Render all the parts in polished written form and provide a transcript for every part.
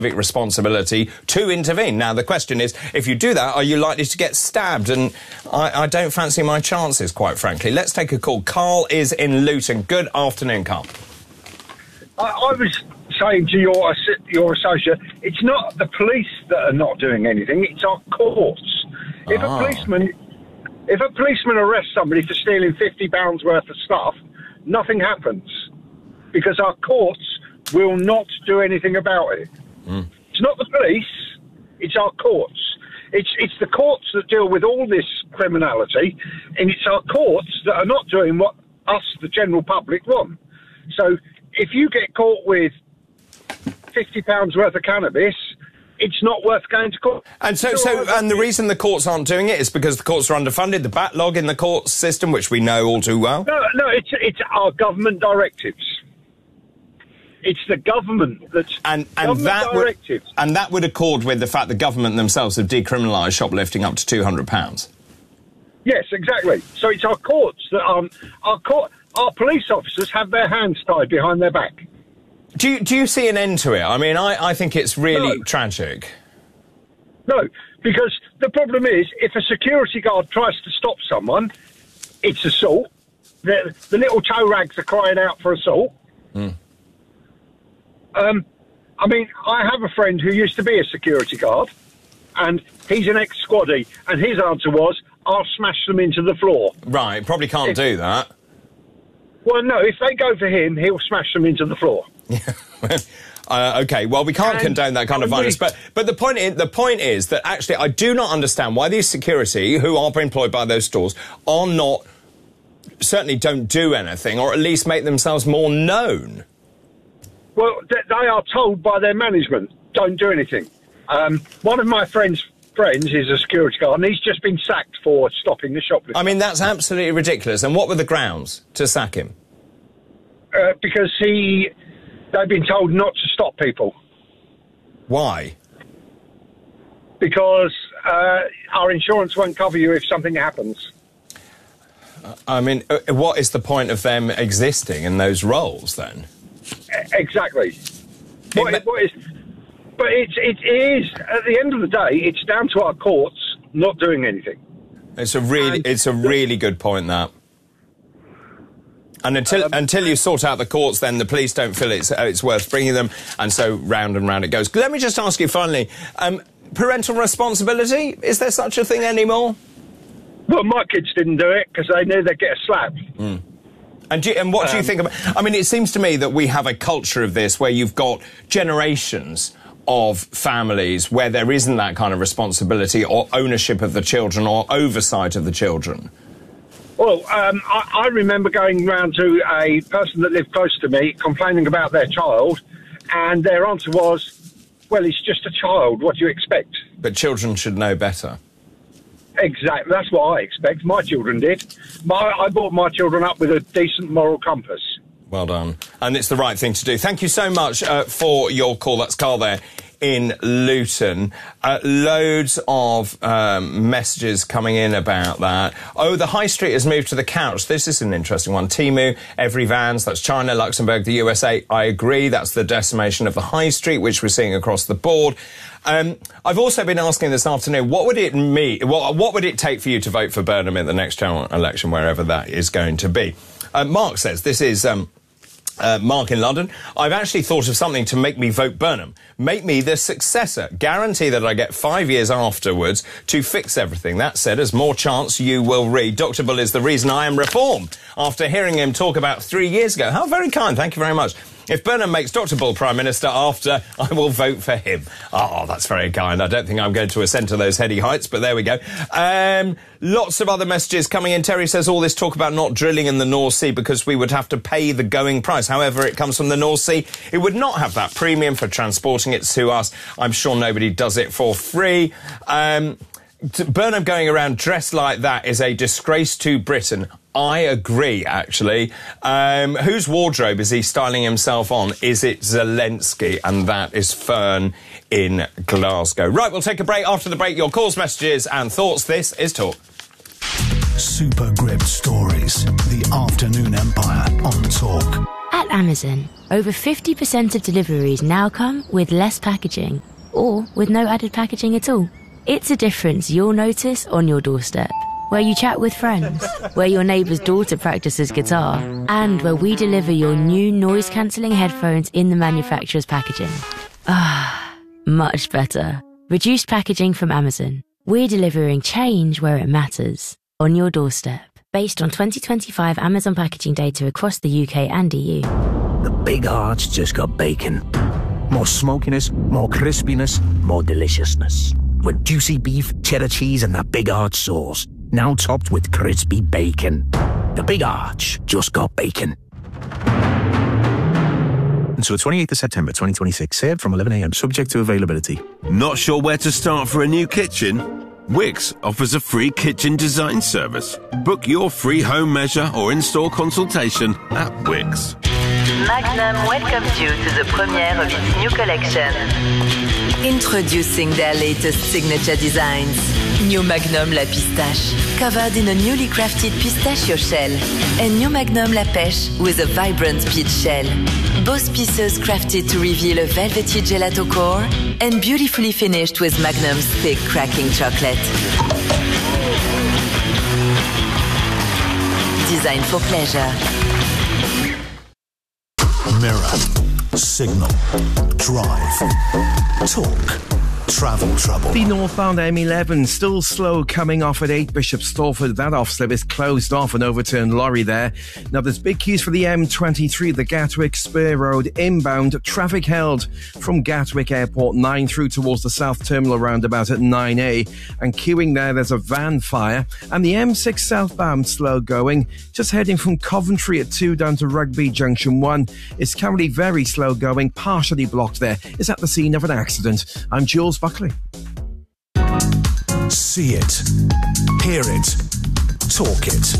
responsibility to intervene. Now, the question is, if you do that, are you likely to get stabbed? And I don't fancy my chances, quite frankly. Let's take a call. Carl is in Luton. Good afternoon, Carl. I was saying to your associate, it's not the police that are not doing anything, it's our courts. If a policeman arrests somebody for stealing £50 worth of stuff, nothing happens, because our courts will not do anything about it. It's not the police, it's our courts. It's the courts that deal with all this criminality, and it's our courts that are not doing what us, the general public, want. So if you get caught with £50 worth of cannabis, it's not worth going to court. And and the reason the courts aren't doing it is because the courts are underfunded, the backlog in the court system, which we know all too well? No, it's our government directives. It's the government that's directives. And that would accord with the fact the government themselves have decriminalised shoplifting up to £200. Yes, exactly. So it's our courts that our police officers have their hands tied behind their back. Do you see an end to it? I mean, I think it's really tragic. No, because the problem is, if a security guard tries to stop someone, it's assault. The little toe rags are crying out for assault. I mean, I have a friend who used to be a security guard, and he's an ex-squaddie, and his answer was, I'll smash them into the floor. Right, probably can't do that. Well, no, if they go for him, he'll smash them into the floor. OK, well, we can't condone that kind of violence. But the point is that actually I do not understand why these security, who are employed by those stores, are not, certainly don't do anything, or at least make themselves more known. Well, they are told by their management, don't do anything. One of my friends is a security guard, and he's just been sacked for stopping the shoplifting. I mean, that's absolutely ridiculous. And what were the grounds to sack him? Because they've been told not to stop people. Why? Because our insurance won't cover you if something happens. I mean, what is the point of them existing in those roles, then? Exactly. But it is, at the end of the day, it's down to our courts not doing anything. It's a really good point, that. And until you sort out the courts, then the police don't feel it's worth bringing them, and so round and round it goes. Let me just ask you finally, parental responsibility, is there such a thing anymore? Well, my kids didn't do it because they knew they'd get a slap. And what do you think about... I mean, it seems to me that we have a culture of this where you've got generations of families where there isn't that kind of responsibility or ownership of the children or oversight of the children. Well, I remember going round to a person that lived close to me complaining about their child, and their answer was, well, it's just a child, what do you expect? But children should know better. Exactly, that's what I expect. My children did. I brought my children up with a decent moral compass. Well done. And it's the right thing to do. Thank you so much for your call. That's Carl there in Luton. Loads of messages coming in about that. Oh, the high street has moved to the couch. This is an interesting one. Temu, Every Vans, that's China, Luxembourg, the USA. I agree, that's the decimation of the high street, which we're seeing across the board. I've also been asking this afternoon, what would it mean? What would it take for you to vote for Burnham in the next general election, wherever that is going to be? Mark says, this is Mark in London. I've actually thought of something to make me vote Burnham. Make me the successor. Guarantee that I get 5 years afterwards to fix everything. That said, there's more chance you will read. Dr. Bull is the reason I am reform. After hearing him talk about 3 years ago. How very kind. Thank you very much. If Burnham makes Dr. Bull Prime Minister after, I will vote for him. Oh, that's very kind. I don't think I'm going to ascend to those heady heights, but there we go. Lots of other messages coming in. Terry says all this talk about not drilling in the North Sea because we would have to pay the going price. However, it comes from the North Sea. It would not have that premium for transporting it to us. I'm sure nobody does it for free. Burnham going around dressed like that is a disgrace to Britain. I agree, actually. Whose wardrobe is he styling himself on? Is it Zelensky? And that is Fern in Glasgow. Right, we'll take a break. After the break, your calls, messages and thoughts. This is Talk. Super Gripped Stories. The Afternoon Empire on Talk. At Amazon, over 50% of deliveries now come with less packaging or with no added packaging at all. It's a difference you'll notice on your doorstep, where you chat with friends, where your neighbour's daughter practices guitar, and where we deliver your new noise-cancelling headphones in the manufacturer's packaging. Ah, much better. Reduced packaging from Amazon. We're delivering change where it matters, on your doorstep, based on 2025 Amazon packaging data across the UK and EU. The Big Arch just got bacon. More smokiness, more crispiness, more deliciousness. With juicy beef, cheddar cheese and that Big Arch sauce. Now topped with crispy bacon. The Big Arch just got bacon. Until 28th of September 2026, served from 11 a.m, subject to availability. Not sure where to start for a new kitchen? Wix offers a free kitchen design service. Book your free home measure or install consultation at Wix. Magnum welcomes you to the premiere of its new collection. Introducing their latest signature designs. New Magnum La Pistache, covered in a newly crafted pistachio shell. And New Magnum La Pêche with a vibrant peach shell. Both pieces crafted to reveal a velvety gelato core and beautifully finished with Magnum's thick cracking chocolate. Designed for pleasure. Mirror, signal, drive, talk, travel trouble. The northbound M11 still slow coming off at 8 Bishop Stortford. That off-slip is closed off, an overturned lorry there. Now there's big queues for the M23, the Gatwick Spur Road inbound. Traffic held from Gatwick Airport 9 through towards the South Terminal roundabout at 9A. And queuing there's a van fire. And the M6 southbound slow going, just heading from Coventry at 2 down to Rugby Junction 1. It's currently very slow going, partially blocked there. It's at the scene of an accident. I'm Jules Buckley. See it, hear it, talk it.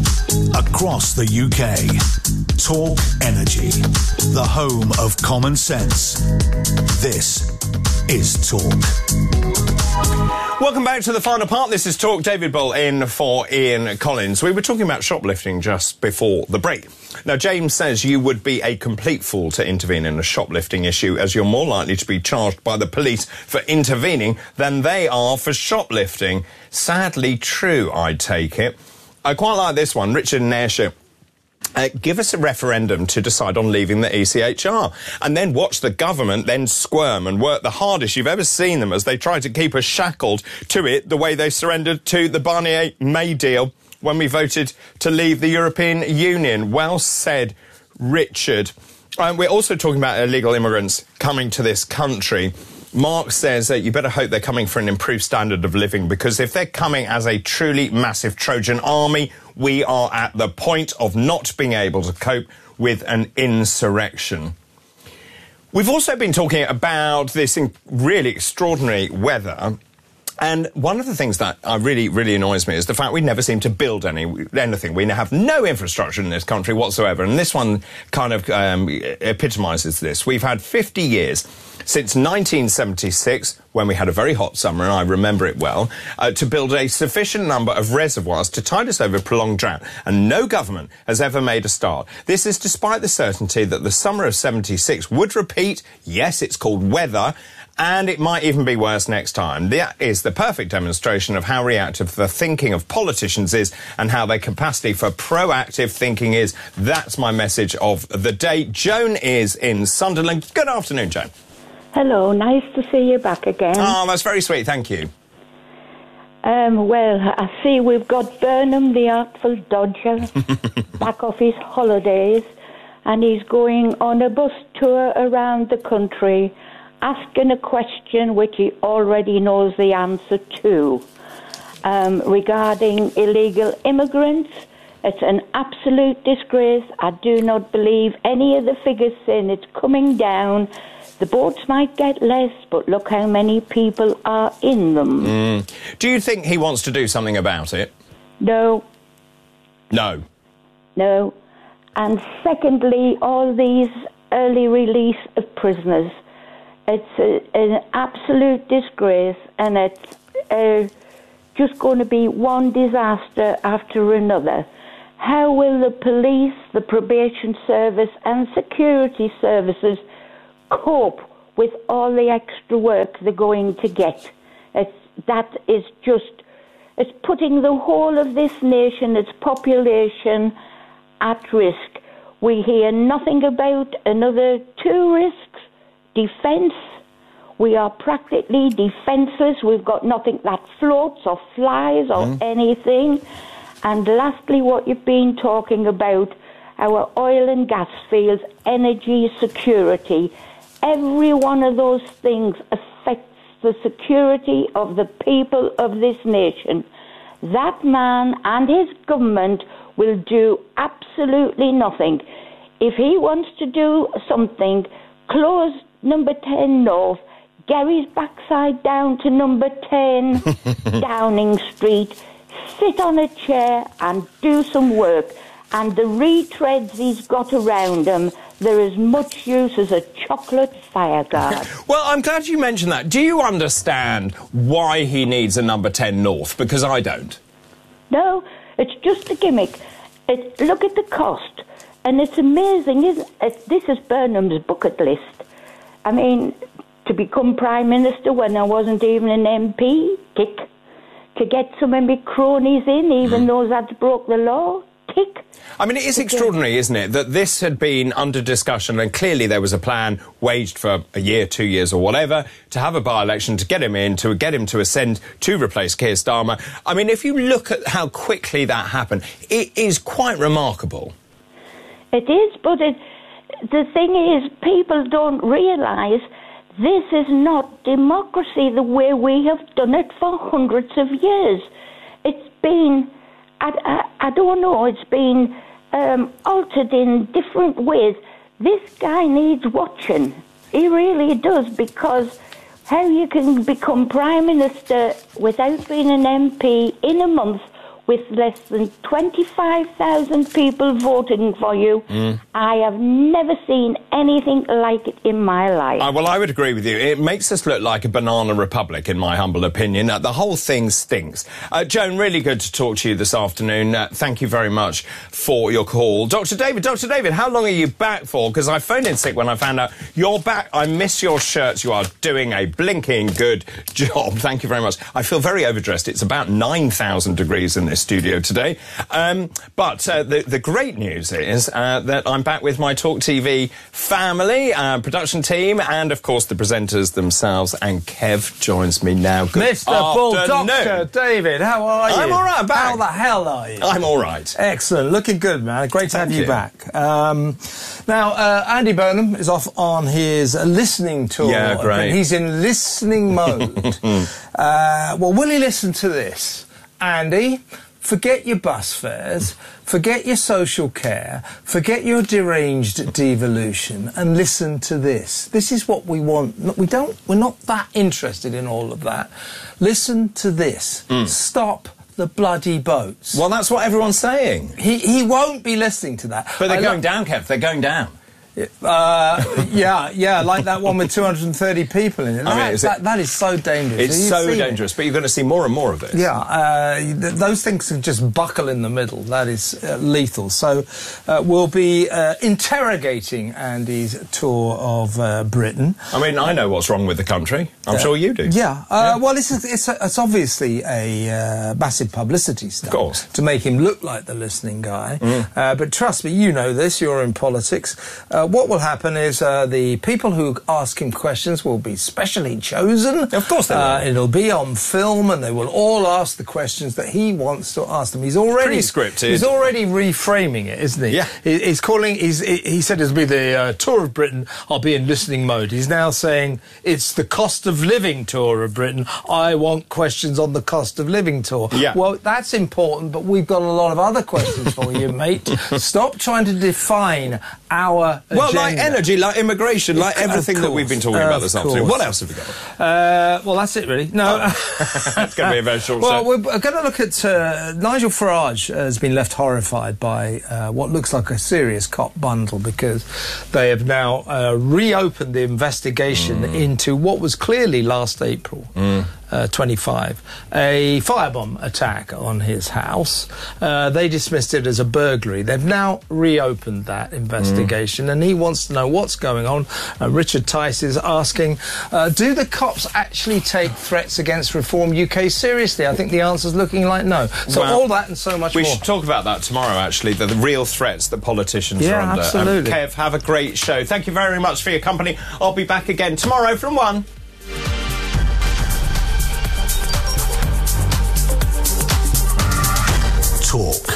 Across the UK, Talk Energy, the home of common sense. This is Talk. Welcome back to the final part. This is Talk. David Bull in for Ian Collins. We were talking about shoplifting just before the break. Now, James says you would be a complete fool to intervene in a shoplifting issue, as you're more likely to be charged by the police for intervening than they are for shoplifting. Sadly true, I take it. I quite like this one. Richard in Ayrshire. Give us a referendum to decide on leaving the ECHR, and then watch the government then squirm and work the hardest you've ever seen them as they try to keep us shackled to it, the way they surrendered to the Barnier-May deal when we voted to leave the European Union. Well said, Richard. We're also talking about illegal immigrants coming to this country. Mark says that you better hope they're coming for an improved standard of living, because if they're coming as a truly massive Trojan army, we are at the point of not being able to cope with an insurrection. We've also been talking about this really extraordinary weather. And one of the ththings that really, really annoys me is the fact we never seem to build anything. We have no infrastructure in this country whatsoever. And this one kind of epitomises this. We've had 50 years since 1976, when we had a very hot summer, and I remember it well, to build a sufficient number of reservoirs to tide us over prolonged drought. And no government has ever made a start. This is despite the certainty that the summer of 76 would repeat. Yes, it's called weather. And it might even be worse next time. That is the perfect demonstration of how reactive the thinking of politicians is and how their capacity for proactive thinking is. That's my message of the day. Joan is in Sunderland. Good afternoon, Joan. Hello, nice to see you back again. Oh, that's very sweet, thank you. Well, I see we've got Burnham, the Artful Dodger, back off his holidays, and he's going on a bus tour around the country, asking a question which he already knows the answer to. Regarding illegal immigrants, it's an absolute disgrace. I do not believe any of the figures saying it's coming down. The boats might get less, but look how many people are in them. Do you think he wants to do something about it? No. No. No. And secondly, all these early release of prisoners. It's an absolute disgrace, and it's just going to be one disaster after another. how will the police, the probation service and security services cope with all the extra work they're going to get? That is just, it's putting the whole of this nation, its population, at risk. We hear nothing about another 2 risks. Defence. We are practically defenceless. We've got nothing that floats or flies or anything. And lastly, what you've been talking about, our oil and gas fields, energy security. Every one of those things affects the security of the people of this nation. That man and his government will do absolutely nothing. If he wants to do something, close number 10 North, Gary's backside down to number 10 Downing Street, sit on a chair and do some work. And the retreads he's got around him, they're as much use as a chocolate fireguard. Well, I'm glad you mentioned that. Do you understand why he needs a number 10 North? Because I don't. No, it's just a gimmick. Look at the cost. And it's amazing, isn't it? This is Burnham's bucket list. I mean, to become Prime Minister when I wasn't even an MP, tick. To get some of my cronies in, even those that broke the law, tick. I mean, it is extraordinary, isn't it, that this had been under discussion and clearly there was a plan waged for a year, 2 years or whatever to have a by-election, to get him in, to get him to ascend to replace Keir Starmer. I mean, if you look at how quickly that happened, it is quite remarkable. It is, but the thing is, people don't realise this is not democracy the way we have done it for hundreds of years. It's been, I don't know, it's been altered in different ways. This guy needs watching. He really does, because how you can become Prime Minister without being an MP in a month with less than 25,000 people voting for you, I have never seen anything like it in my life. Well, I would agree with you. It makes us look like a banana republic, in my humble opinion. The whole thing stinks. Joan, really good to talk to you this afternoon. Thank you very much for your call. Dr. David, how long are you back for? Because I phoned in sick when I found out you're back. I miss your shirts. You are doing a blinking good job. Thank you very much. I feel very overdressed. It's about 9,000 degrees in this studio today. But the great news is that I'm back with my Talk TV family, production team, and of course the presenters themselves. And Kev joins me now. Good Mr. Bull Doctor David, how are you? I'm all right. I'm back. How the hell are you? I'm all right. Excellent. Looking good, man. Great to have you back. Now, Andy Burnham is off on his listening tour. Yeah, great. He's in listening mode. Well, will he listen to this? Andy, forget your bus fares, forget your social care, forget your deranged devolution, and listen to this. This is what we want. We're not that interested in all of that. Listen to this. Stop the bloody boats. Well, that's what everyone's saying. He won't be listening to that. But they're going down, Kev. They're going down. Yeah, like that one with 230 people in it. That is so dangerous. It's so dangerous, but you're going to see more and more of it. Yeah, those things can just buckle in the middle. That is lethal. So we'll be interrogating Andy's tour of Britain. I mean, I know what's wrong with the country. I'm sure you do. Yeah. Well, it's obviously a massive publicity stunt, of course, to make him look like the listening guy. But trust me, you know this. You're in politics. What will happen is the people who ask him questions will be specially chosen. Of course they will. It'll be on film, and they will all ask the questions that he wants to ask them. He's already pre-scripted. He's already reframing it, isn't he? Yeah. He's calling. He said it'll be the tour of Britain. I'll be in listening mode. He's now saying it's the cost of living tour of Britain. I want questions on the cost of living tour. Yeah. Well, that's important, but we've got a lot of other questions for you, mate. Stop trying to define our agenda. Well, like energy, like immigration, like everything that we've been talking about this afternoon. What else have we got? Well, that's it, really. No. It's going to be a very short Well, we're going to look at Nigel Farage has been left horrified by what looks like a serious cop bundle, because they have now reopened the investigation into what was clearly last April 25, a firebomb attack on his house. They dismissed it as a burglary. They've now reopened that investigation, and he wants to know what's going on. Richard Tice is asking, do the cops actually take threats against Reform UK seriously? I think the answer's looking like no. So all that and so much more. We should talk about that tomorrow, actually, the real threats that politicians are under. Absolutely. Kev, have a great show. Thank you very much for your company. I'll be back again tomorrow from 1. Talk.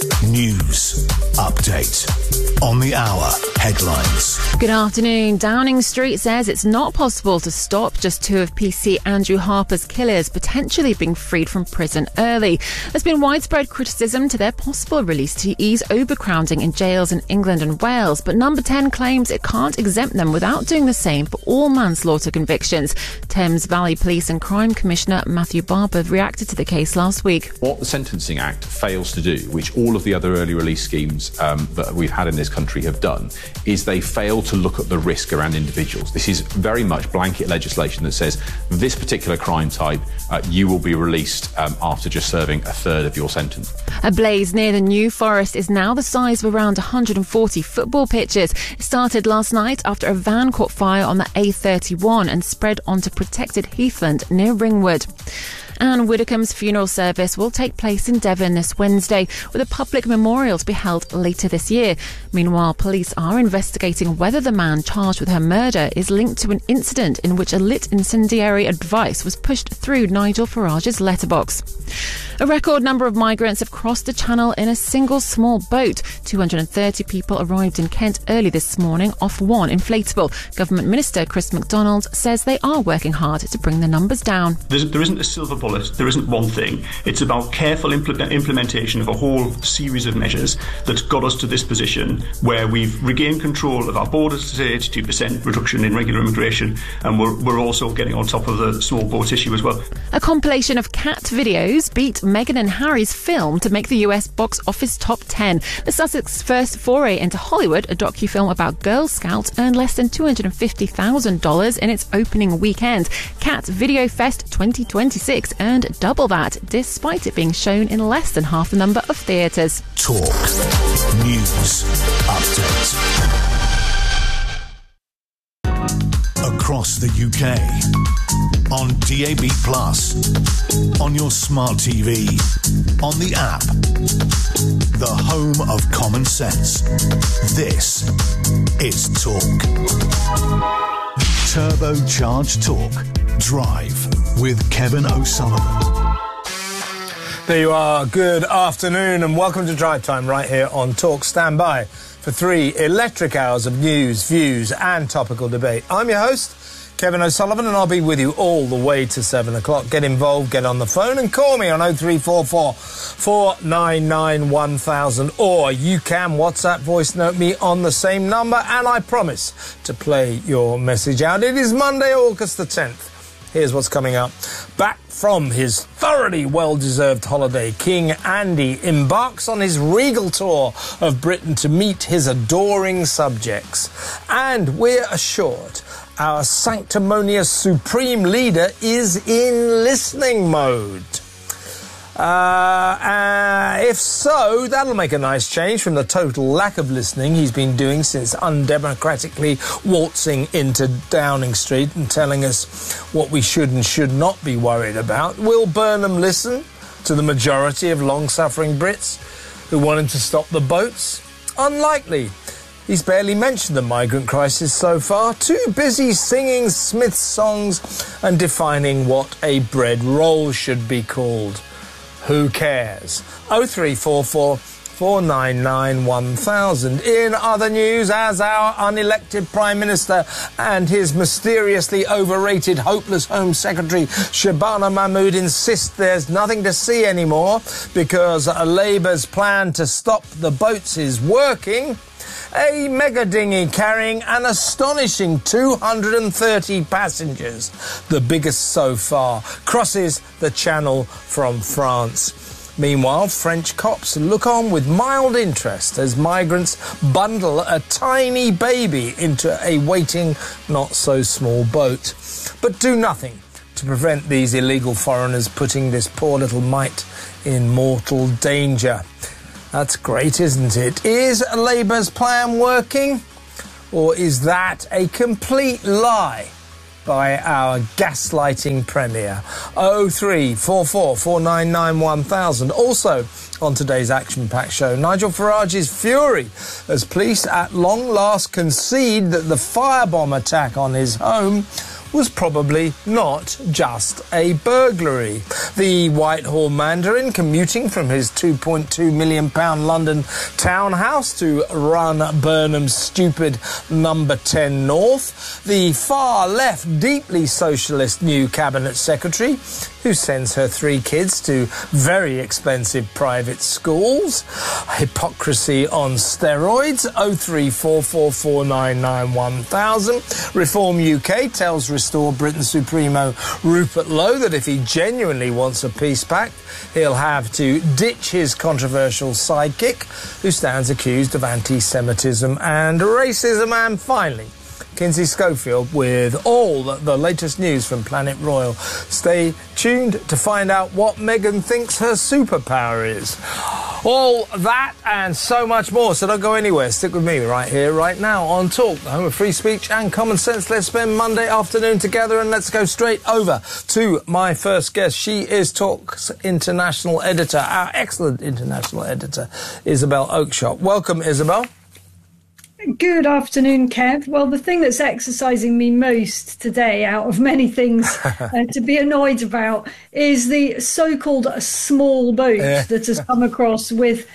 News. Update. On the hour. Headlines. Good afternoon. Downing Street says it's not possible to stop just 2 of PC Andrew Harper's killers potentially being freed from prison early. There's been widespread criticism to their possible release to ease overcrowding in jails in England and Wales, but Number 10 claims it can't exempt them without doing the same for all manslaughter convictions. Thames Valley Police and Crime Commissioner Matthew Barber reacted to the case last week. What the Sentencing Act fails to do, which all of the other early release schemes that we've had in this country have done, is they fail to look at the risk around individuals. This is very much blanket legislation that says this particular crime type, you will be released after just serving a third of your sentence. A blaze near the New Forest is now the size of around 140 football pitches. It started last night after a van caught fire on the A31 and spread onto protected heathland near Ringwood. Anne Widdecombe's funeral service will take place in Devon this Wednesday, with a public memorial to be held later this year. Meanwhile, police are investigating whether the man charged with her murder is linked to an incident in which a lit incendiary advice was pushed through Nigel Farage's letterbox. A record number of migrants have crossed the Channel in a single small boat. 230 people arrived in Kent early this morning off one inflatable. Government Minister Chris MacDonald says they are working hard to bring the numbers down. There isn't a silver bullet. There isn't one thing. It's about careful implementation of a whole series of measures that's got us to this position where we've regained control of our borders to 82% reduction in regular immigration, and we're also getting on top of the small boat issue as well. A compilation of cat videos beat Meghan and Harry's film to make the US box office top 10. The Sussex first foray into Hollywood, a docu-film about Girl Scouts, earned less than $250,000 in its opening weekend. Cat Video Fest 2026 earned double that, despite it being shown in less than half the number of theatres. Talk. News. Update. Across the UK. On DAB+, on your smart TV, on the app, the home of common sense. This is Talk. Turbocharged Talk. Drive with Kevin O'Sullivan. There you are. Good afternoon and welcome to Drive Time right here on Talk. Stand by for 3 electric hours of news, views and topical debate. I'm your host, Kevin O'Sullivan, and I'll be with you all the way to 7 o'clock. Get involved, get on the phone and call me on 0344 499 1000, or you can WhatsApp voice note me on the same number, and I promise to play your message out. It is Monday, August the 10th. Here's what's coming up. Back from his thoroughly well-deserved holiday, King Andy embarks on his regal tour of Britain to meet his adoring subjects. And we're assured our sanctimonious supreme leader is in listening mode. If so, that'll make a nice change from the total lack of listening he's been doing since undemocratically waltzing into Downing Street and telling us what we should and should not be worried about. Will Burnham listen to the majority of long-suffering Brits who want him to stop the boats? Unlikely. He's barely mentioned the migrant crisis so far, too busy singing Smith's songs and defining what a bread roll should be called. Who cares? 0344 499 1000. In other news, as our unelected Prime Minister and his mysteriously overrated hopeless Home Secretary Shabana Mahmood insist there's nothing to see anymore because Labour's plan to stop the boats is working, a mega dinghy carrying an astonishing 230 passengers, the biggest so far, crosses the Channel from France. Meanwhile, French cops look on with mild interest as migrants bundle a tiny baby into a waiting, not-so-small boat, but do nothing to prevent these illegal foreigners putting this poor little mite in mortal danger. That's great, isn't it? Is Labour's plan working? Or is that a complete lie by our gaslighting Premier? 0344 499 1000. Also, on today's action-packed show, Nigel Farage's fury as police at long last concede that the firebomb attack on his home was probably not just a burglary. The Whitehall Mandarin commuting from his £2.2 million London townhouse to run Burnham's stupid number 10 North. The far-left, deeply socialist new cabinet secretary who sends her 3 kids to very expensive private schools. Hypocrisy on steroids. 0344 499 1000. Reform UK tells Restore Britain Supremo Rupert Lowe that if he genuinely wants a peace pact, he'll have to ditch his controversial sidekick, who stands accused of anti-Semitism and racism. And finally, Kinsey Schofield with all the latest news from Planet Royal. Stay tuned to find out what Meghan thinks her superpower is. All that and so much more, so don't go anywhere. Stick with me right here, right now on Talk, the home of free speech and common sense. Let's spend Monday afternoon together and let's go straight over to my first guest. She is Talk's international editor, our excellent international editor, Isabel Oakeshott. Welcome, Isabel. Good afternoon, Kev. Well, the thing that's exercising me most today, out of many things to be annoyed about, is the so-called small boat that has come across with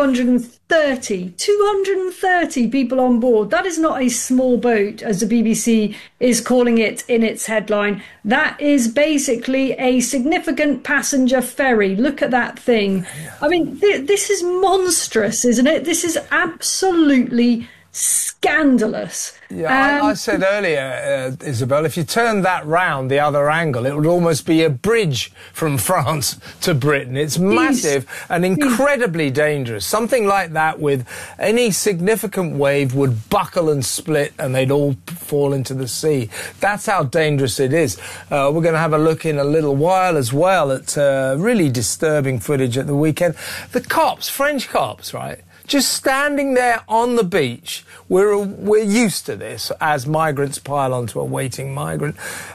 230 people on board. That is not a small boat, as the BBC is calling it in its headline. That is basically a significant passenger ferry. Look at that thing. I mean, this is monstrous, isn't it? This is absolutely scandalous. Yeah, I said earlier, Isabel, if you turn that round the other angle, it would almost be a bridge from France to Britain. It's massive and incredibly dangerous. Something like that with any significant wave would buckle and split and they'd all fall into the sea. That's how dangerous it is. We're going to have a look in a little while as well at really disturbing footage at the weekend. The cops, French cops, right? Just standing there on the beach. We're used to this as migrants pile onto a waiting migrant,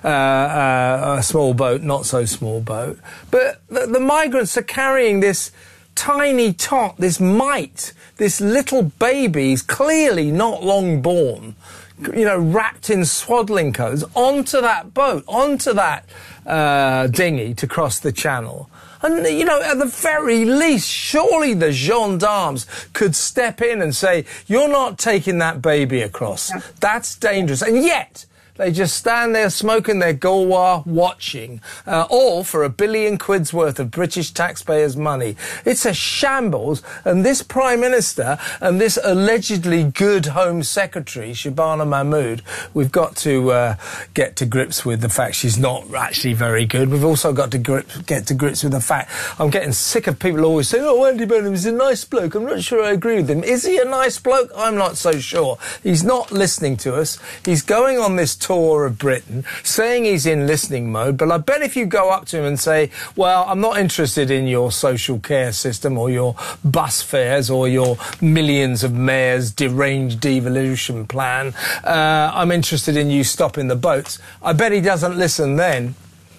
a small boat, not so small boat. But the migrants are carrying this tiny tot, this mite, this little baby, clearly not long born, you know, wrapped in swaddling clothes, onto that boat, onto that dinghy to cross the channel. And, you know, at the very least, surely the gendarmes could step in and say, you're not taking that baby across. Yeah. That's dangerous. And yet, they just stand there smoking their Gaulois, watching, all for £1 billion worth of British taxpayers' money. It's a shambles, and this Prime Minister and this allegedly good Home Secretary, Shabana Mahmood, we've got to get to grips with the fact she's not actually very good. We've also got to get to grips with the fact I'm getting sick of people always saying, oh, Andy Burnham is a nice bloke. I'm not sure I agree with him. Is he a nice bloke? I'm not so sure. He's not listening to us. He's going on this tour of Britain, saying he's in listening mode, but I bet if you go up to him and say, well, I'm not interested in your social care system or your bus fares or your millions of mayors deranged devolution plan, I'm interested in you stopping the boats, I bet he doesn't listen then.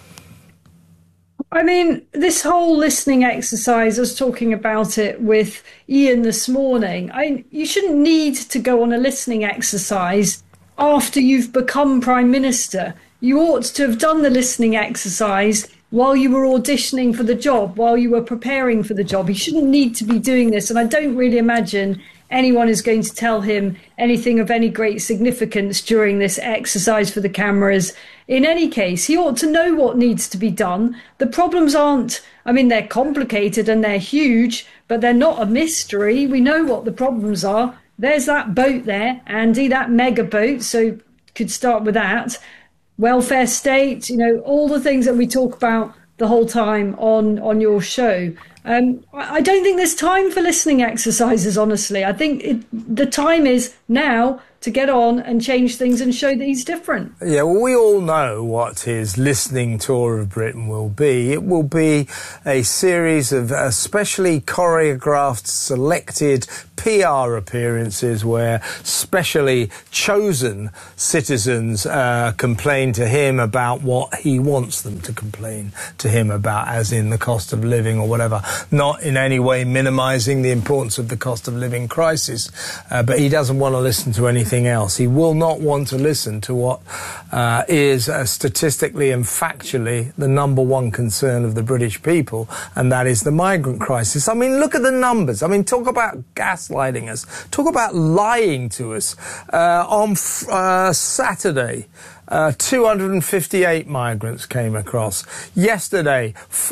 I mean, this whole listening exercise, I was talking about it with Ian this morning. You shouldn't need to go on a listening exercise after you've become Prime Minister. You ought to have done the listening exercise while you were auditioning for the job, while you were preparing for the job. He shouldn't need to be doing this, and I don't really imagine anyone is going to tell him anything of any great significance during this exercise for the cameras. In any case, he ought to know what needs to be done. The problems aren't, I mean, they're complicated and they're huge, but they're not a mystery. We know what the problems are. There's that boat there, Andy, that mega boat, so could start with that. Welfare state, you know, all the things that we talk about the whole time on your show. I don't think there's time for listening exercises, honestly. I think the time is now to get on and change things and show that he's different. Yeah, well, we all know what his listening tour of Britain will be. It will be a series of specially choreographed, selected PR appearances where specially chosen citizens complain to him about what he wants them to complain to him about, as in the cost of living or whatever. Not in any way minimising the importance of the cost of living crisis, but he doesn't want to listen to anything else. He will not want to listen to what is statistically and factually the number one concern of the British people, and that is the migrant crisis. I mean, look at the numbers. I mean, talk about gaslighting us. Talk about lying to us. On Saturday, 258 migrants came across. Yesterday,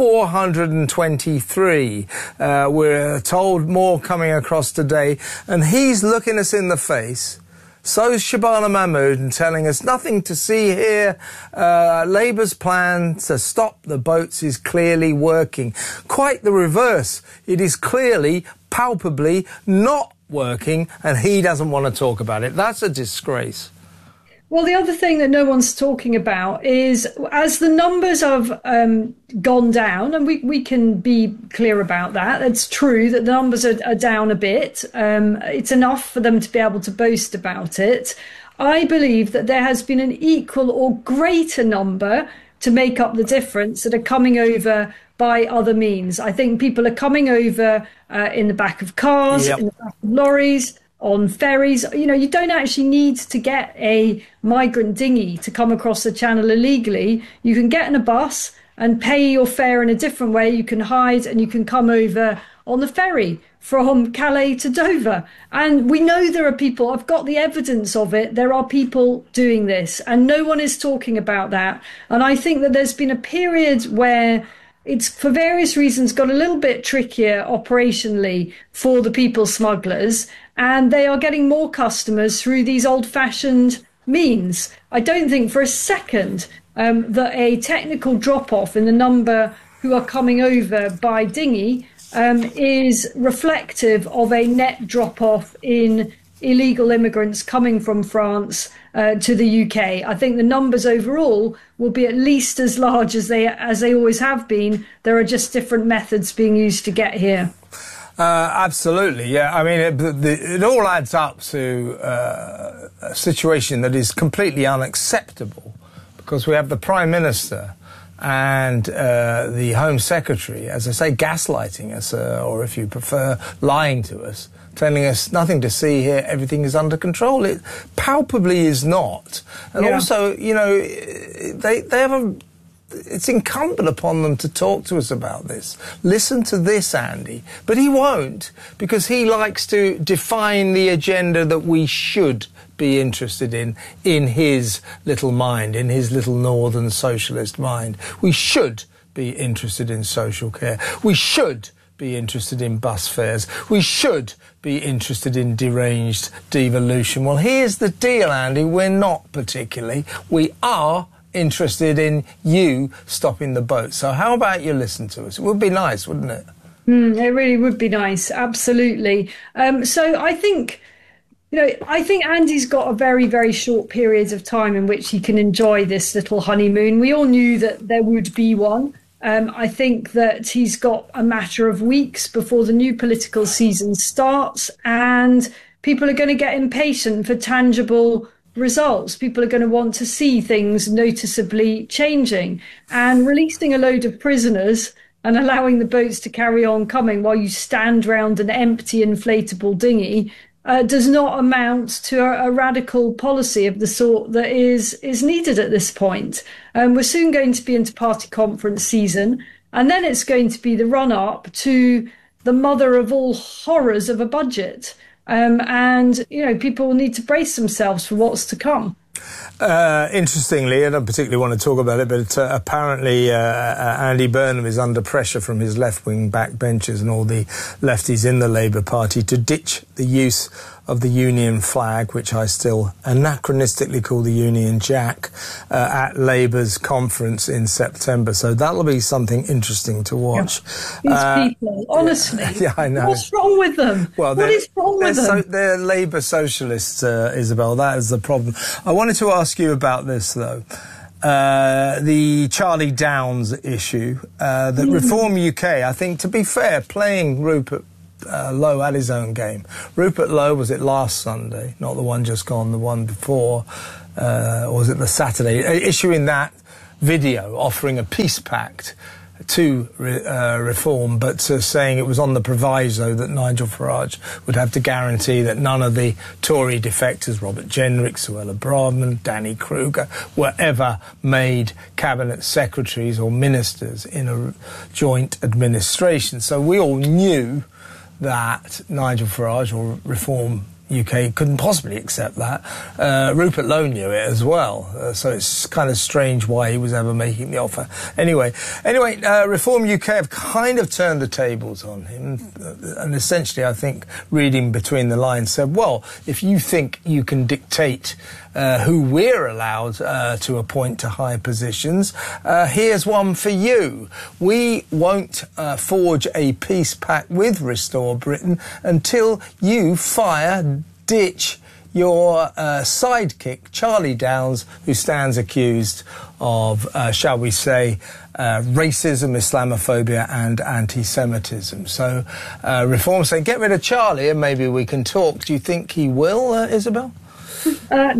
423. We're told more coming across today. And he's looking us in the face. So is Shabana Mahmood, and telling us nothing to see here. Labour's plan to stop the boats is clearly working. Quite the reverse. It is clearly, palpably not working, and he doesn't want to talk about it. That's a disgrace. Well, the other thing that no one's talking about is, as the numbers have gone down, and we can be clear about that, it's true that the numbers are down a bit. It's enough for them to be able to boast about it. I believe that there has been an equal or greater number to make up the difference that are coming over by other means. I think people are coming over in the back of cars, in the back of lorries, on ferries. You know, you don't actually need to get a migrant dinghy to come across the channel illegally. You can get in a bus and pay your fare in a different way. You can hide and you can come over on the ferry from Calais to Dover. And we know there are people, I've got the evidence of it, there are people doing this, and no one is talking about that. And I think that there's been a period where it's, for various reasons, got a little bit trickier operationally for the people smugglers, and they are getting more customers through these old-fashioned means. I don't think for a second that a technical drop-off in the number who are coming over by dinghy is reflective of a net drop-off in illegal immigrants coming from France to the UK. I think the numbers overall will be at least as large as they always have been. There are just different methods being used to get here. Absolutely, yeah. I mean, it all adds up to a situation that is completely unacceptable, because we have the Prime Minister and the Home Secretary, as I say, gaslighting us, or if you prefer, lying to us, telling us nothing to see here, everything is under control. It palpably is not. And also, you know, they have it's incumbent upon them to talk to us about this. Listen to this, Andy. But he won't, because he likes to define the agenda that we should be interested in his little mind, in his little northern socialist mind. We should be interested in social care. We should be interested in bus fares. We should be interested in deranged devolution. Well, here's the deal, Andy. We're not particularly. We are interested in you stopping the boat. So how about you listen to us? It would be nice, wouldn't it? It really would be nice. Absolutely. So I think, I think Andy's got a very, very short period of time in which he can enjoy this little honeymoon. We all knew that there would be one. I think that he's got a matter of weeks before the new political season starts, and people are going to get impatient for tangible results. People are going to want to see things noticeably changing, and releasing a load of prisoners and allowing the boats to carry on coming while you stand round an empty inflatable dinghy does not amount to a radical policy of the sort that is needed at this point. We're soon going to be into party conference season, and then it's going to be the run-up to the mother of all horrors of a budget. And people will need to brace themselves for what's to come. Interestingly, I don't particularly want to talk about it, but apparently Andy Burnham is under pressure from his left-wing backbenchers and all the lefties in the Labour Party to ditch the use of the Union flag, which I still anachronistically call the Union Jack, at Labour's conference in September. So that'll be something interesting to watch. These people, honestly. Yeah, I know. What's wrong with them? Well, what is wrong with them? They're Labour socialists, Isabel. That is the problem. I wanted to ask you about this, though. The Charlie Downs issue. That Reform UK, I think, to be fair, playing Rupert Lowe at his own game. Rupert Lowe, was it last Sunday? Not the one just gone, the one before. Or was it the Saturday? Issuing that video offering a peace pact to Reform, but saying it was on the proviso that Nigel Farage would have to guarantee that none of the Tory defectors, Robert Jenrick, Suella Braverman, Danny Kruger, were ever made cabinet secretaries or ministers in a joint administration. So we all knew that Nigel Farage or Reform UK couldn't possibly accept that. Rupert Lowe knew it as well, so it's kind of strange why he was ever making the offer. Anyway, Reform UK have kind of turned the tables on him, and essentially, I think, reading between the lines, said, well, if you think you can dictate who we're allowed to appoint to high positions, here's one for you. We won't forge a peace pact with Restore Britain until you ditch your sidekick, Charlie Downs, who stands accused of, shall we say, racism, Islamophobia and anti-Semitism. So Reform say, get rid of Charlie and maybe we can talk. Do you think he will, Isabel? No.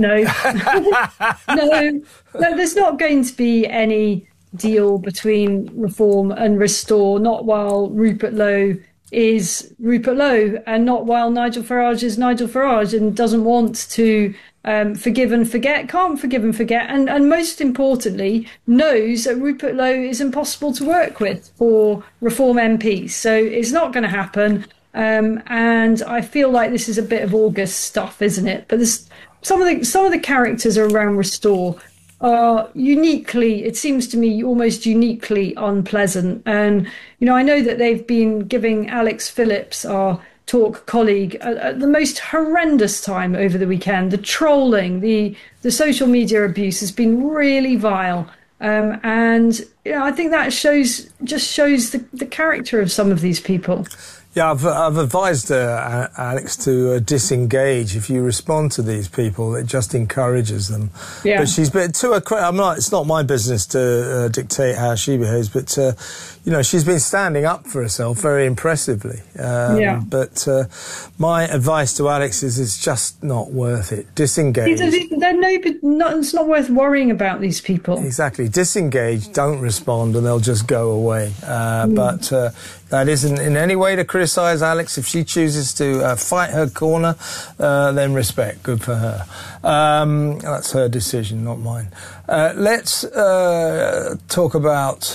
No, there's not going to be any deal between Reform and Restore, not while Rupert Lowe is Rupert Lowe, and not while Nigel Farage is Nigel Farage and doesn't want to forgive and forget, can't forgive and forget, and most importantly, knows that Rupert Lowe is impossible to work with for Reform MPs. So it's not going to happen. And I feel like this is a bit of August stuff, isn't it? But some of the characters around Restore are uniquely, it seems to me, almost uniquely unpleasant. And, you know, I know that they've been giving Alex Phillips, our Talk colleague, the most horrendous time over the weekend. The trolling, the social media abuse has been really vile. And, you know, I think that shows the character of some of these people. Yeah, I've advised Alex to disengage. If you respond to these people, it just encourages them. Yeah. But she's been to her. It's not my business to dictate how she behaves. But you know, she's been standing up for herself very impressively. But my advice to Alex is, it's just not worth it. Disengage. It's not worth worrying about these people. Exactly. Disengage. Don't respond, and they'll just go away. But that isn't in any way to criticise Alex. If she chooses to fight her corner, then respect. Good for her. That's her decision, not mine. Let's talk about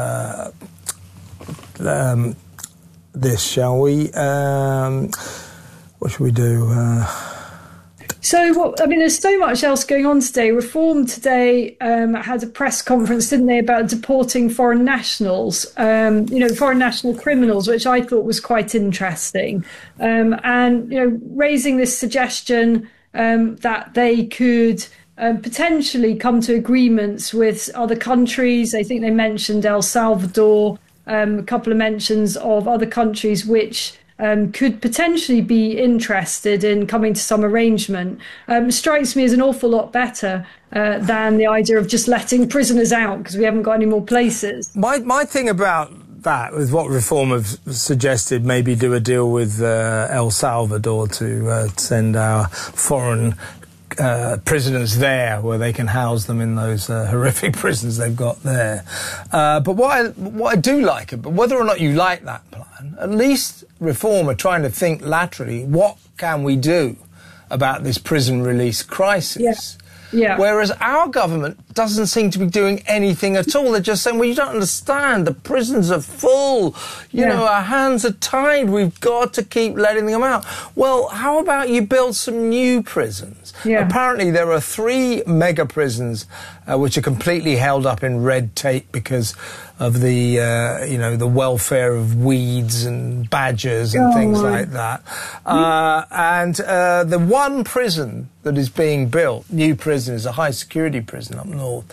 this, shall we? What should we do? So, there's so much else going on today. Reform today had a press conference, didn't they, about deporting foreign nationals, foreign national criminals, which I thought was quite interesting. And, you know, raising this suggestion that they could potentially come to agreements with other countries. I think they mentioned El Salvador, a couple of mentions of other countries which could potentially be interested in coming to some arrangement. Strikes me as an awful lot better than the idea of just letting prisoners out because we haven't got any more places. My thing about that was what Reform have suggested, maybe do a deal with El Salvador to send our foreign prisoners there, where they can house them in those horrific prisons they've got there. But what I do like, but whether or not you like that plan, at least Reform are trying to think laterally, what can we do about this prison release crisis? Yeah. Whereas our government doesn't seem to be doing anything at all. They're just saying, well, you don't understand. The prisons are full. You know, our hands are tied. We've got to keep letting them out. Well, how about you build some new prisons? Yeah. Apparently, there are 3 mega prisons which are completely held up in red tape because of the, the welfare of weeds and badgers and things like that. And the one prison that is being built, new prison, is a high-security prison up north,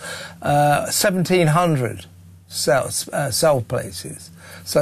1,700 cell places. So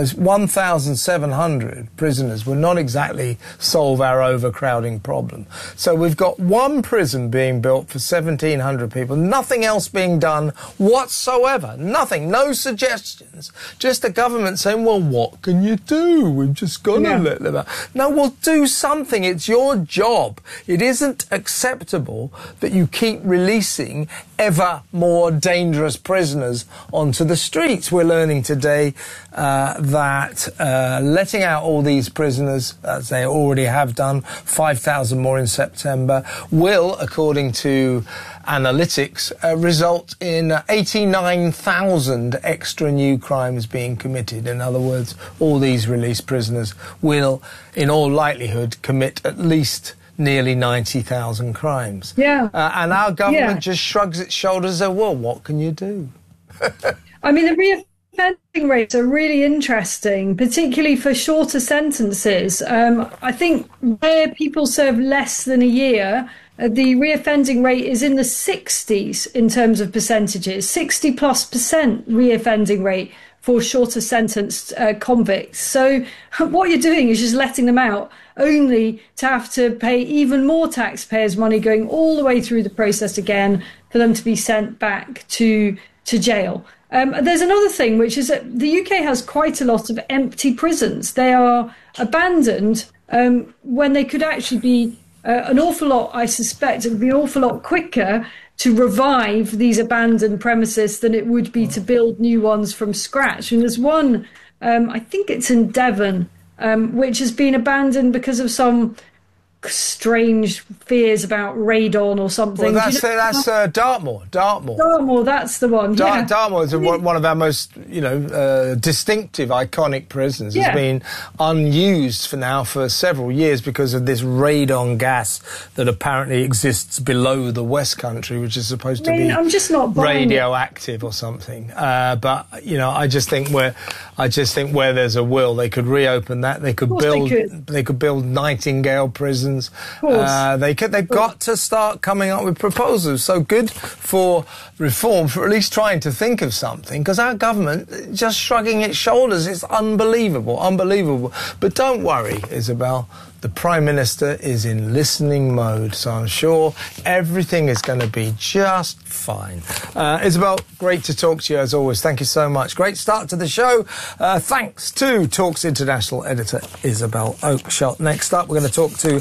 1,700 prisoners will not exactly solve our overcrowding problem. So we've got one prison being built for 1,700 people, nothing else being done whatsoever, nothing, no suggestions, just the government saying, well, what can you do? We've just got to let them out. No, well, do something. It's your job. It isn't acceptable that you keep releasing ever more dangerous prisoners onto the streets. We're learning today that letting out all these prisoners, as they already have done, 5,000 more in September, will, according to analytics, result in 89,000 extra new crimes being committed. In other words, all these released prisoners will, in all likelihood, commit at least nearly 90,000 crimes. Yeah. And our government just shrugs its shoulders and says, well, what can you do? I mean, the reoffending rates are really interesting, particularly for shorter sentences. I think where people serve less than a year, the reoffending rate is in the 60s in terms of percentages, 60+% reoffending rate for shorter sentenced convicts. So what you're doing is just letting them out, only to have to pay even more taxpayers' money going all the way through the process again for them to be sent back to jail. There's another thing, which is that the UK has quite a lot of empty prisons. They are abandoned when they could actually be an awful lot, I suspect, it would be an awful lot quicker to revive these abandoned premises than it would be to build new ones from scratch. And there's one, I think it's in Devon, which has been abandoned because of some strange fears about radon or something. Well, that's Dartmoor. Dartmoor, that's the one. Dartmoor is one of our most, distinctive, iconic prisons. It's been unused for several years because of this radon gas that apparently exists below the West Country, which is supposed to be I'm just not radioactive or something. But I just think where there's a will, they could reopen that. They could build Nightingale prisons. They've got to start coming up with proposals. So good for reform, for at least trying to think of something, because our government just shrugging its shoulders. It's unbelievable. But don't worry, Isabel. The Prime Minister is in listening mode, so I'm sure everything is going to be just fine. Isabel, great to talk to you as always. Thank you so much. Great start to the show. Thanks to Talks International editor Isabel Oakeshott. Next up, we're going to talk to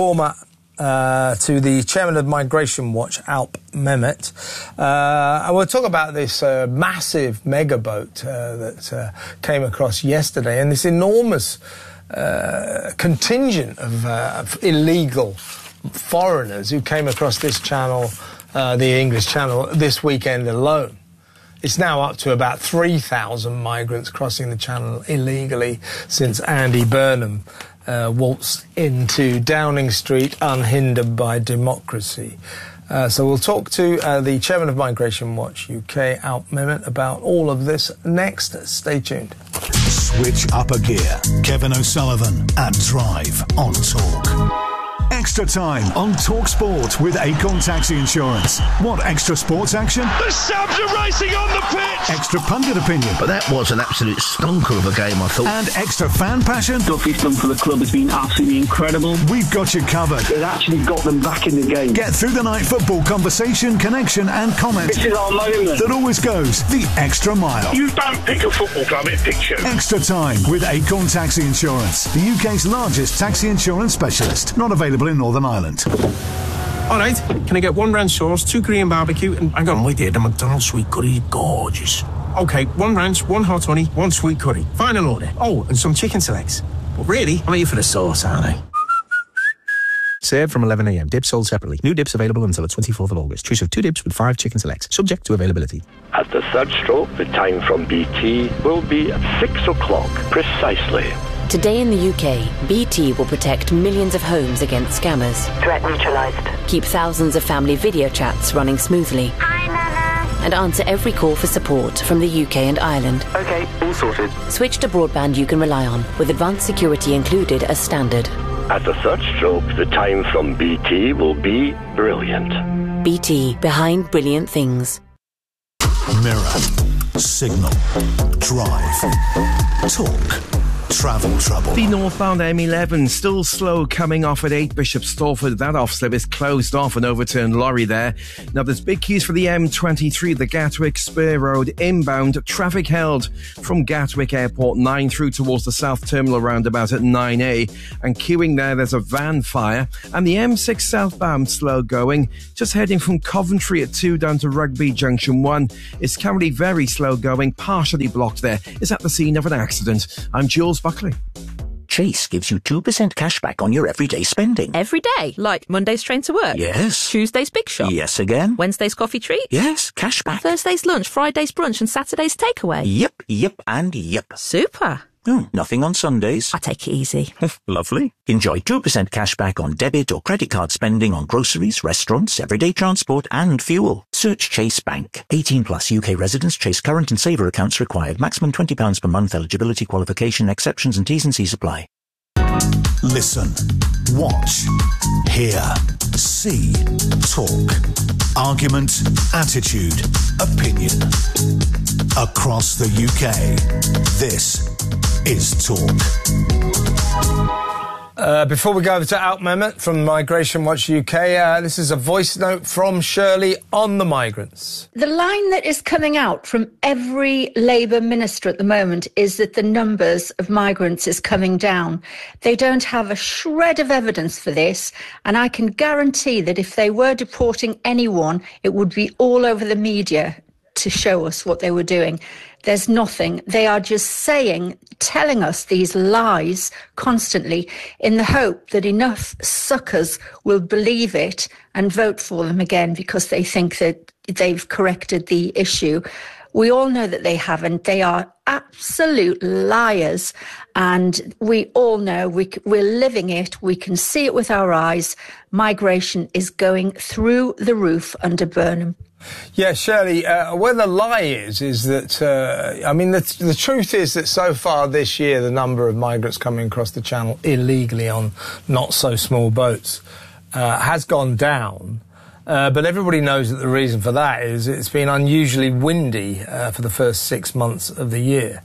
the chairman of Migration Watch, Alp Mehmet. And we'll talk about this massive mega boat that came across yesterday and this enormous contingent of illegal foreigners who came across this channel, the English Channel, this weekend alone. It's now up to about 3,000 migrants crossing the channel illegally since Andy Burnham waltzed into Downing Street unhindered by democracy. So we'll talk to the chairman of Migration Watch UK, Alp Mehmet, about all of this next. Stay tuned. Switch up a gear. Kevin O'Sullivan and Drive on Talk. Extra time on Talk Sport with Acorn Taxi Insurance. Want extra sports action? The Sabs are racing on the pitch! Extra pundit opinion. But that was an absolute stonker of a game, I thought. And extra fan passion? What he's done for the club has been absolutely incredible. We've got you covered. It actually got them back in the game. Get through the night football conversation, connection and comment. This is our moment. That always goes the extra mile. You don't pick a football club, it picks you. Extra time with Acorn Taxi Insurance, the UK's largest taxi insurance specialist. Not available in Northern Ireland. All right, can I get 1 ranch sauce, 2 Korean barbecue, and hang on, wait there, the McDonald's sweet curry is gorgeous. Okay, 1 ranch, 1 hot honey, 1 sweet curry. Final order. Oh, and some chicken selects. But really, I'm here for the sauce, aren't I? Served from 11 a.m. Dips sold separately. New dips available until the 24th of August. Choose of 2 dips with 5 chicken selects. Subject to availability. At the third stroke, the time from BT will be 6 o'clock precisely. Today in the UK, BT will protect millions of homes against scammers. Threat neutralized. Keep thousands of family video chats running smoothly. Hi, Nana. And answer every call for support from the UK and Ireland. Okay, all sorted. Switch to broadband you can rely on, with advanced security included as standard. At the third stroke, the time from BT will be brilliant. BT, behind brilliant things. Mirror, Signal, Drive, Talk, Travel Trouble. The northbound M11 still slow coming off at 8 Bishop Stortford. That off-slip is closed off, an overturned lorry there. Now there's big queues for the M23, the Gatwick Spur Road inbound. Traffic held from Gatwick Airport 9 through towards the South Terminal roundabout at 9A. And queuing there's a van fire. And the M6 southbound slow going, just heading from Coventry at 2 down to Rugby Junction 1. It's currently very slow going, partially blocked there. It's at the scene of an accident. I'm Jules Buckley. Chase gives you 2% cash back on your everyday spending. Every day? Like Monday's train to work? Yes. Tuesday's big shop? Yes again. Wednesday's coffee treat? Yes, cash back. Thursday's lunch, Friday's brunch and Saturday's takeaway? Yep, and yep. Super. Oh, nothing on Sundays. I take it easy. Lovely. Enjoy 2% cash back on debit or credit card spending on groceries, restaurants, everyday transport and fuel. Search Chase Bank. 18 plus UK residents. Chase current and saver accounts required. Maximum £20 per month. Eligibility, qualification, exceptions and T's and C's apply. Listen, watch, hear, see, talk. Argument, attitude, opinion. Across the UK, this is Talk. Before we go over to Alp Mehmet from Migration Watch UK, this is a voice note from Shirley on the migrants. The line that is coming out from every Labour minister at the moment is that the numbers of migrants is coming down. They don't have a shred of evidence for this, and I can guarantee that if they were deporting anyone, it would be all over the media to show us what they were doing. There's nothing. They are just telling us these lies constantly in the hope that enough suckers will believe it and vote for them again because they think that they've corrected the issue. We all know that they haven't. They are absolute liars. And we all know we're living it. We can see it with our eyes. Migration is going through the roof under Burnham. Yeah, Shirley, where the lie is that, the truth is that so far this year, the number of migrants coming across the Channel illegally on not-so-small boats has gone down. But everybody knows that the reason for that is it's been unusually windy for the first 6 months of the year.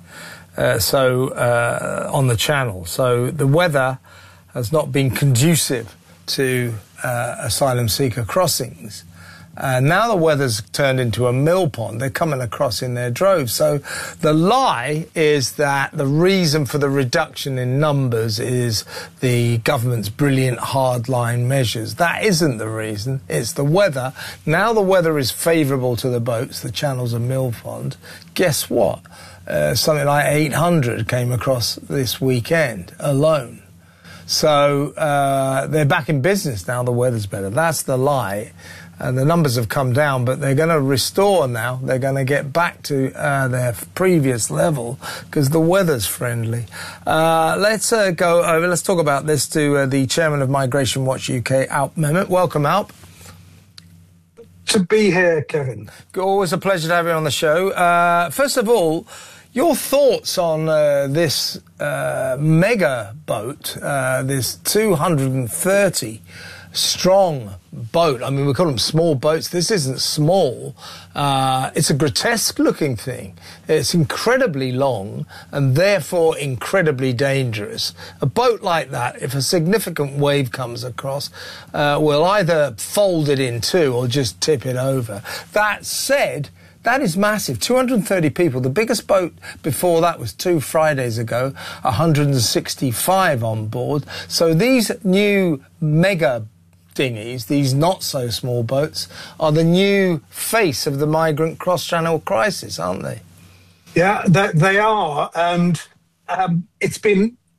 On the Channel. So the weather has not been conducive to asylum seeker crossings. Now the weather's turned into a mill pond. They're coming across in their droves. So the lie is that the reason for the reduction in numbers is the government's brilliant hardline measures. That isn't the reason. It's the weather. Now the weather is favourable to the boats. The Channel's a mill pond. Guess what? Something like 800 came across this weekend alone. So they're back in business now. The weather's better. That's the lie. And the numbers have come down, but they're going to restore now. They're going to get back to their previous level because the weather's friendly. Let's go over. Let's talk about this to the chairman of Migration Watch UK, Alp Mehmet. Welcome, Alp. To be here, Kevin. Always a pleasure to have you on the show. First of all, your thoughts on this mega boat, this 230 strong boat. I mean, we call them small boats. This isn't small. It's a grotesque looking thing. It's incredibly long and therefore incredibly dangerous. A boat like that, if a significant wave comes across, will either fold it in two or just tip it over. That said, that is massive. 230 people. The biggest boat before that was 2 Fridays ago, 165 on board. So these new mega dinghies, these not-so-small boats, are the new face of the migrant cross-channel crisis, aren't they? Yeah, they are. And it's been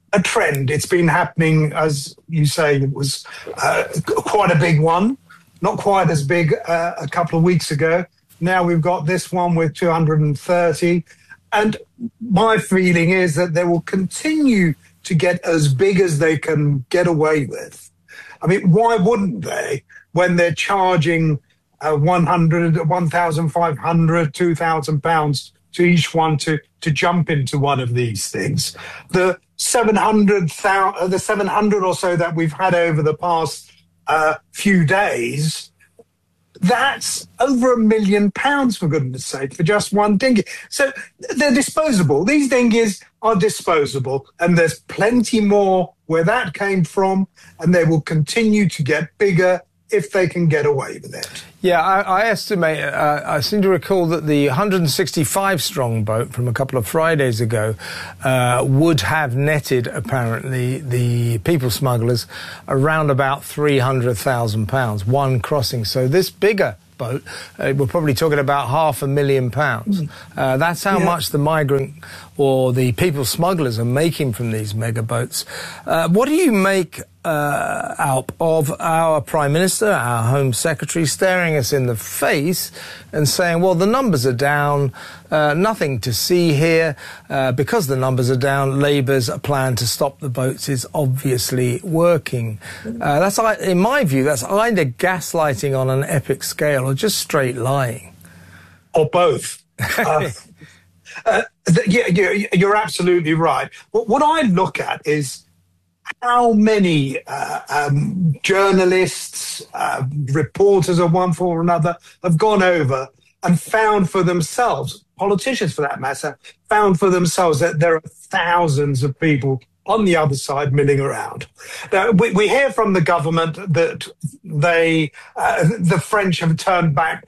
a trend. It's been happening, as you say, it was quite a big one, not quite as big a couple of weeks ago. Now we've got this one with 230. And my feeling is that they will continue to get as big as they can get away with. I mean, why wouldn't they when they're charging 100, 1,500, 2,000 pounds to each one to jump into one of these things? The 700 or so that we've had over the past few days, that's over £1 million, for goodness sake, for just one dinghy. So they're disposable. These dinghies are disposable, and there's plenty more where that came from, and they will continue to get bigger if they can get away with it. Yeah, I estimate, I seem to recall that the 165-strong boat from a couple of Fridays ago would have netted, apparently, the people smugglers around about £300,000, one crossing. So this bigger boat, we're probably talking about £500,000. That's how much the migrant or the people smugglers are making from these mega boats. What do you make, Alp, of our Prime Minister, our Home Secretary, staring us in the face and saying, well, the numbers are down, nothing to see here. Because the numbers are down, Labour's plan to stop the boats is obviously working. That's, in my view, that's either gaslighting on an epic scale or just straight lying. Or both. You're absolutely right. What I look at is how many journalists, reporters of one form or another have gone over and found for themselves, politicians for that matter, found for themselves that there are thousands of people on the other side milling around. Now, we hear from the government that the French have turned back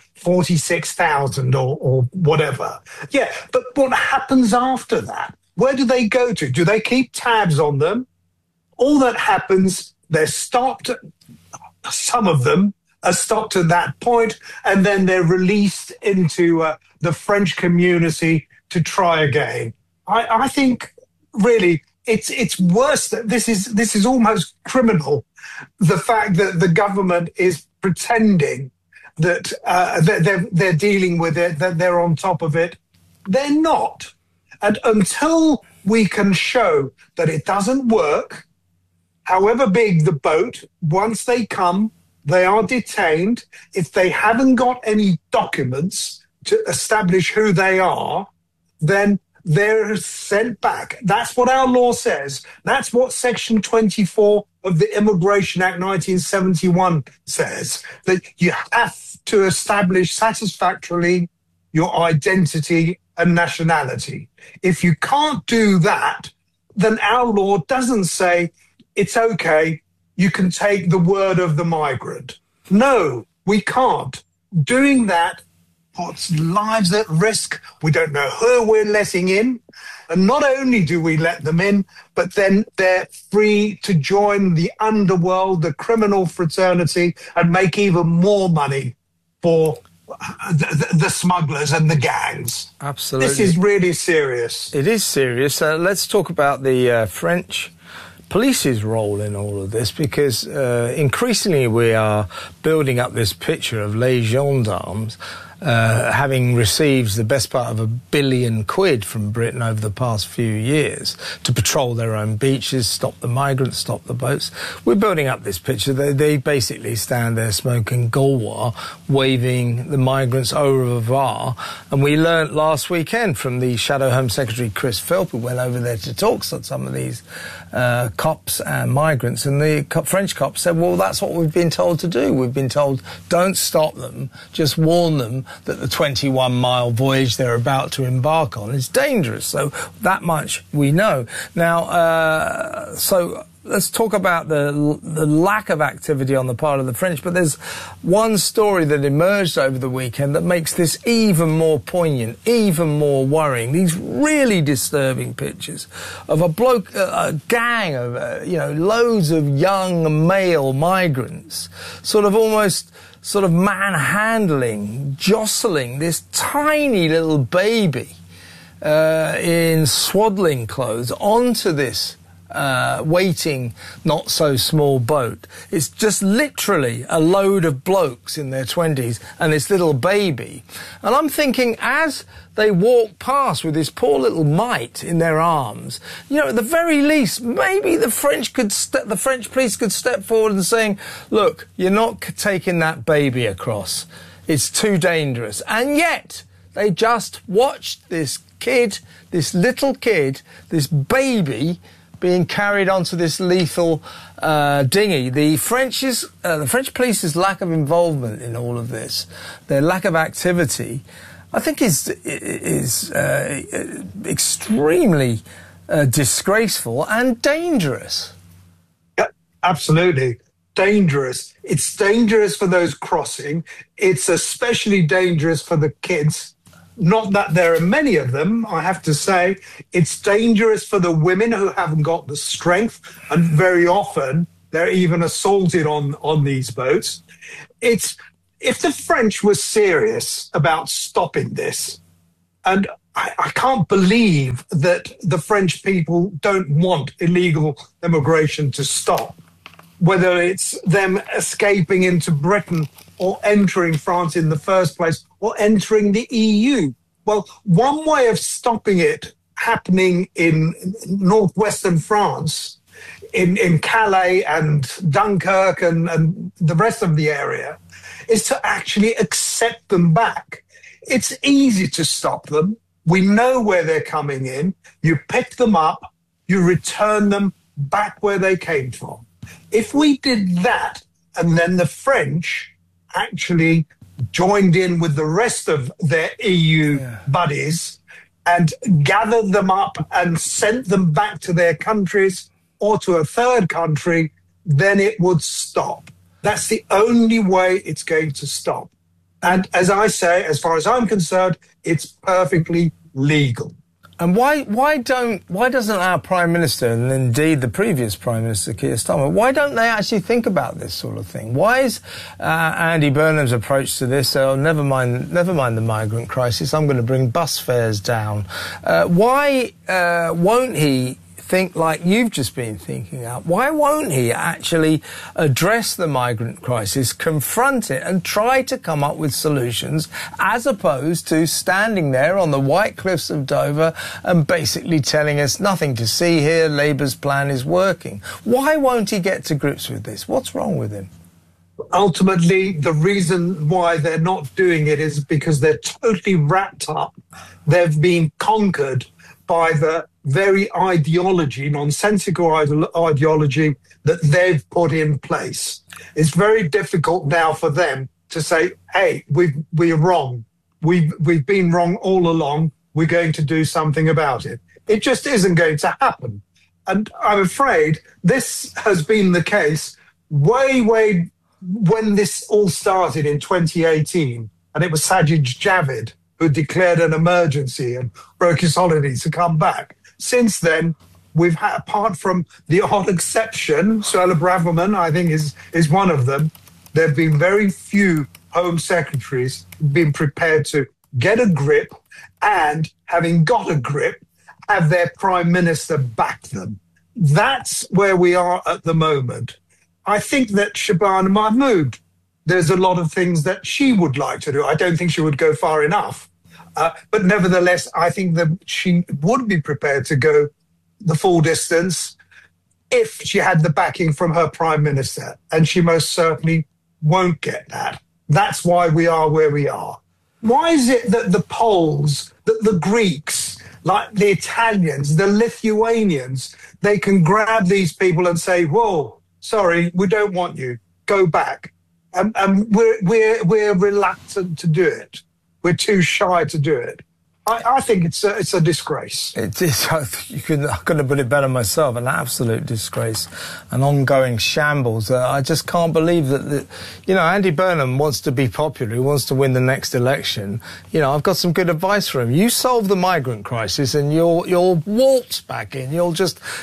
46,000 or whatever. Yeah, but what happens after that? Where do they go to? Do they keep tabs on them? All that happens, they're stopped. Some of them are stopped at that point, and then they're released into the French community to try again. I think, really, it's worse. That this is almost criminal. The fact that the government is pretending that they're dealing with it, that they're on top of it. They're not. And until we can show that it doesn't work, however big the boat, once they come, they are detained. If they haven't got any documents to establish who they are, then they're sent back. That's what our law says. That's what Section 24 of the Immigration Act 1971 says, that you have to establish satisfactorily your identity and nationality. If you can't do that, then our law doesn't say it's okay, you can take the word of the migrant. No, we can't. Doing that puts lives at risk. We don't know who we're letting in. And not only do we let them in, but then they're free to join the underworld, the criminal fraternity, and make even more money for the smugglers and the gangs. Absolutely. This is really serious. It is serious. Let's talk about the French police's role in all of this, because increasingly we are building up this picture of les gendarmes having received the best part of £1 billion from Britain over the past few years to patrol their own beaches, stop the migrants, stop the boats. We're building up this picture. They basically stand there smoking Gaulois, waving the migrants au revoir. And we learnt last weekend from the Shadow Home Secretary Chris Philp, who went over there to talk to some of these cops and migrants, and the French cops said, well, that's what we've been told to do. We've been told, don't stop them, just warn them that the 21-mile voyage they're about to embark on is dangerous. So that much we know. Now, so let's talk about the lack of activity on the part of the French, but there's one story that emerged over the weekend that makes this even more poignant, even more worrying. These really disturbing pictures of a gang of, loads of young male migrants, sort of manhandling, jostling this tiny little baby in swaddling clothes onto this waiting, not so small boat. It's just literally a load of blokes in their 20s and this little baby. And I'm thinking, as they walk past with this poor little mite in their arms, you know, at the very least, maybe the French police could step forward and saying, look, you're not taking that baby across. It's too dangerous. And yet, they just watched this kid, this little kid, this baby, being carried onto this lethal dinghy. The French police's lack of involvement in all of this, their lack of activity, I think is extremely disgraceful and dangerous. Yeah, absolutely. Dangerous. It's dangerous for those crossing. It's especially dangerous for the kids. Not that there are many of them, I have to say. It's dangerous for the women who haven't got the strength, and very often they're even assaulted on these boats. If the French were serious about stopping this, and I can't believe that the French people don't want illegal immigration to stop, whether it's them escaping into Britain or entering France in the first place, or entering the EU. Well, one way of stopping it happening in northwestern France, in Calais and Dunkirk and the rest of the area, is to actually accept them back. It's easy to stop them. We know where they're coming in. You pick them up, you return them back where they came from. If we did that, and then the French actually joined in with the rest of their EU buddies and gathered them up and sent them back to their countries or to a third country, then it would stop. That's the only way it's going to stop. And as I say, as far as I'm concerned, it's perfectly legal. And why doesn't our Prime Minister, and indeed the previous Prime Minister, Keir Starmer, why don't they actually think about this sort of thing? Why is Andy Burnham's approach to this, never mind the migrant crisis, I'm going to bring bus fares down? Why won't he think like you've just been thinking out? Why won't he actually address the migrant crisis, confront it, and try to come up with solutions, as opposed to standing there on the white cliffs of Dover and basically telling us nothing to see here, Labour's plan is working? Why won't he get to grips with this? What's wrong with him? Ultimately, the reason why they're not doing it is because they're totally wrapped up. They've been conquered by the very ideology, nonsensical ideology that they've put in place. It's very difficult now for them to say, hey, we're wrong. We've been wrong all along. We're going to do something about it. It just isn't going to happen. And I'm afraid this has been the case way when this all started in 2018, and it was Sajid Javid who declared an emergency and broke his holidays to come back. Since then, we've had, apart from the odd exception, Suella Braverman, I think, is one of them, there have been very few Home Secretaries who've been prepared to get a grip and, having got a grip, have their Prime Minister back them. That's where we are at the moment. I think that Shabana Mahmood, there's a lot of things that she would like to do. I don't think she would go far enough. But nevertheless, I think that she would be prepared to go the full distance if she had the backing from her Prime Minister. And she most certainly won't get that. That's why we are where we are. Why is it that the Poles, that the Greeks, like the Italians, the Lithuanians, they can grab these people and say, whoa, sorry, we don't want you, go back. And we're reluctant to do it. We're too shy to do it. I think it's a disgrace. It is. I couldn't have put it better myself. An absolute disgrace, an ongoing shambles. I just can't believe that. Andy Burnham wants to be popular. He wants to win the next election. I've got some good advice for him. You solve the migrant crisis, and you'll waltz back in. You'll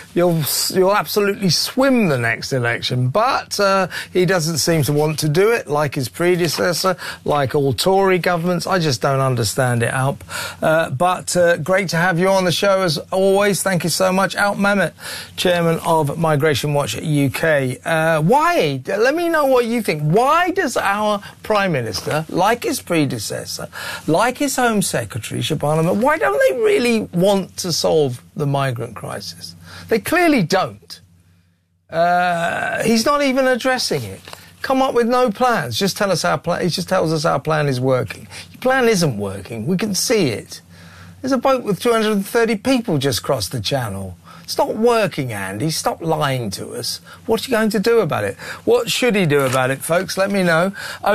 absolutely swim the next election. But he doesn't seem to want to do it, like his predecessor, like all Tory governments. I just don't understand it, Alp. But great to have you on the show as always. Thank you so much. Alp Mehmet, Chairman of Migration Watch UK. Why? Let me know what you think. Why does our Prime Minister, like his predecessor, like his Home Secretary, Shabana, why don't they really want to solve the migrant crisis? They clearly don't. He's not even addressing it. Come up with no plans. Just tell us our plan. He just tells us our plan is working. Your plan isn't working. We can see it. There's a boat with 230 people just crossed the channel. It's not working, Andy. Stop lying to us. What are you going to do about it? What should he do about it, folks? Let me know.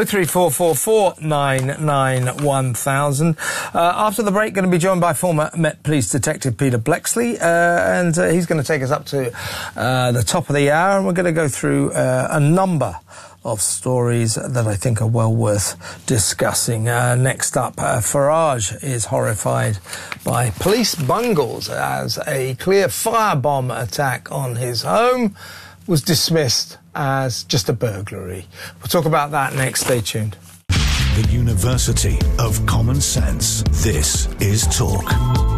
03444991000. After the break, going to be joined by former Met Police Detective Peter Bleksley, and he's going to take us up to the top of the hour, and we're going to go through a number of stories that I think are well worth discussing. Next up, Farage is horrified by police bungles as a clear firebomb attack on his home was dismissed as just a burglary. We'll talk about that next. Stay tuned. The University of Common Sense. This is Talk.